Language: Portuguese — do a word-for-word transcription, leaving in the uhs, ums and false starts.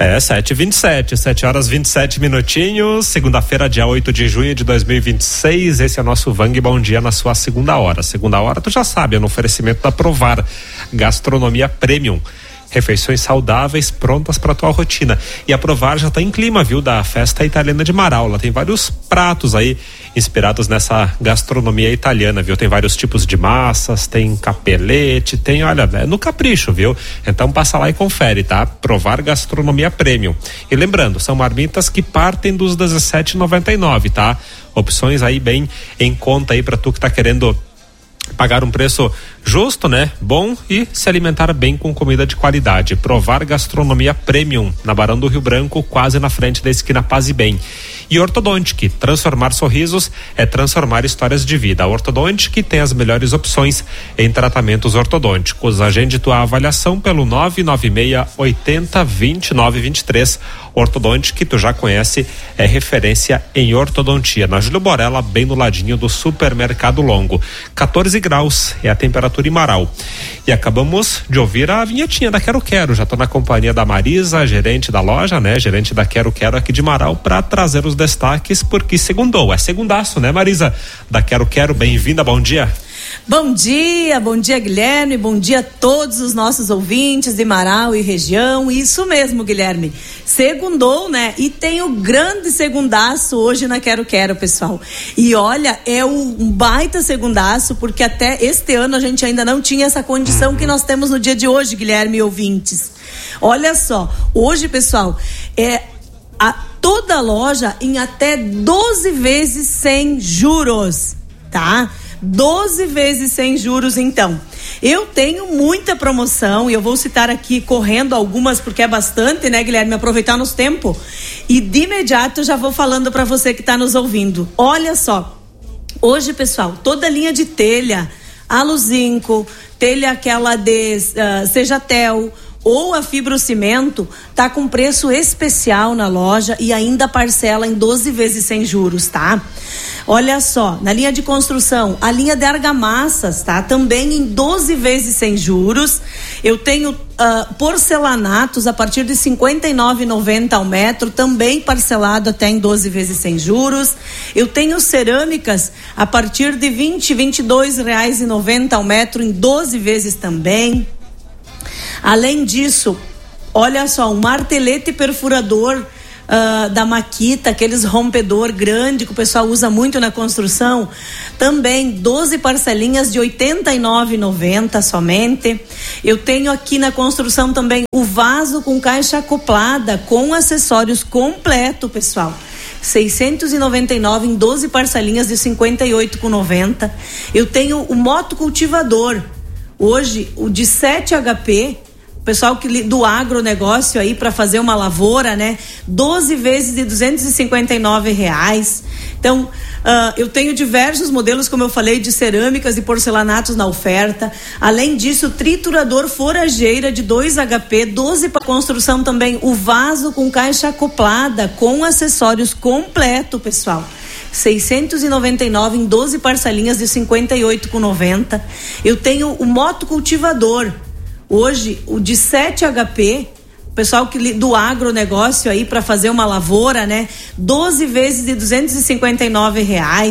É, sete e vinte e sete, sete horas vinte e sete minutinhos, segunda-feira, dia oito de junho de dois mil e vinte e seis, esse é o nosso Vang Bom Dia na sua segunda hora. Segunda hora, tu já sabe, é no oferecimento da Provar, gastronomia premium. Refeições saudáveis prontas para tua rotina. E a Provar já está em clima, viu, da festa italiana de Marau. Ela tem vários pratos aí inspirados nessa gastronomia italiana, viu? Tem vários tipos de massas, tem capelete, tem, olha, é no capricho, viu? Então passa lá e confere, tá? Provar gastronomia premium. E lembrando, são marmitas que partem dos dezessete e noventa e nove, tá? Opções aí bem em conta aí para tu que tá querendo pagar um preço justo, né? Bom e se alimentar bem com comida de qualidade. Provar gastronomia premium na Barão do Rio Branco, quase na frente da esquina Paz e Bem. E Ortodontic, transformar sorrisos é transformar histórias de vida. A Ortodontic tem as melhores opções em tratamentos ortodônticos. Agende tua avaliação pelo nove nove seis, oito zero, dois nove dois três. Ortodontic, que tu já conhece, é referência em ortodontia. Na Júlio Borella, bem no ladinho do Supermercado Longo. quatorze graus é a temperatura em Marau. E acabamos de ouvir a vinhetinha da Quero Quero. Já tô na companhia da Marisa, gerente da loja, né? Gerente da Quero Quero aqui de Marau, para trazer os destaques, porque segundou. É segundaço, né, Marisa? Da Quero Quero, bem-vinda, bom dia. Bom dia, bom dia, Guilherme, bom dia a todos os nossos ouvintes de Marau e região. Isso mesmo, Guilherme, segundou, né? E tem o grande segundaço hoje na Quero Quero, pessoal. E olha, é um baita segundaço, porque até este ano a gente ainda não tinha essa condição que nós temos no dia de hoje, Guilherme e ouvintes. Olha só, hoje, pessoal, é a, toda a loja em até doze vezes sem juros, tá? doze vezes sem juros, então. Eu tenho muita promoção e eu vou citar aqui correndo algumas, porque é bastante, né, Guilherme? Aproveitar nosso tempo. E de imediato eu já vou falando para você que está nos ouvindo. Olha só, hoje, pessoal, toda a linha de telha, Aluzinco, telha aquela de uh, Sejatel ou a Fibrocimento, tá com preço especial na loja e ainda parcela em doze vezes sem juros, tá? Olha só, na linha de construção, a linha de argamassas, tá? Também em doze vezes sem juros. Eu tenho uh, porcelanatos a partir de cinquenta e nove reais e noventa centavos ao metro, também parcelado até em doze vezes sem juros. Eu tenho cerâmicas a partir de vinte, vinte e dois reais e noventa centavos ao metro, em doze vezes também. Além disso, olha só, um martelete perfurador uh, da Makita, aqueles rompedor grande que o pessoal usa muito na construção, também doze parcelinhas de oitenta e nove reais e noventa centavos somente. Eu tenho aqui na construção também o vaso com caixa acoplada, com acessórios completo, pessoal. seiscentos e noventa e nove reais em doze parcelinhas de cinquenta e oito reais e noventa centavos. Eu tenho o motocultivador, hoje o de sete H P, pessoal que do agronegócio aí para fazer uma lavoura, né? doze vezes de duzentos e cinquenta e nove reais. Então, uh, eu tenho diversos modelos, como eu falei, de cerâmicas e porcelanatos na oferta. Além disso, triturador forageira de dois H P, doze para construção também, o vaso com caixa acoplada, com acessórios completo, pessoal. seiscentos e noventa e nove reais em doze parcelinhas de cinquenta e oito reais e noventa centavos. Eu tenho o motocultivador, hoje o de sete H P, pessoal que do agronegócio aí para fazer uma lavoura, né? doze vezes de duzentos e cinquenta e nove reais.